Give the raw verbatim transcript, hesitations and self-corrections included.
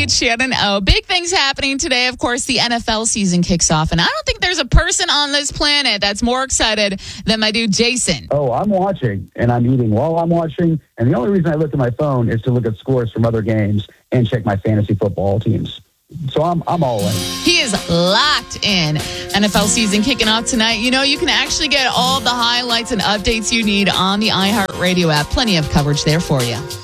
Hey, it's Shannon O. Big things happening today. Of course, the N F L season kicks off, and I don't think there's a person on this planet that's more excited than my dude Jason. Oh, I'm watching, and I'm eating while I'm watching, and the only reason I look at my phone is to look at scores from other games and check my fantasy football teams. So I'm I'm all in. He is locked in. N F L season kicking off tonight. You know, you can actually get all the highlights and updates you need on the iHeartRadio app. Plenty of coverage there for you.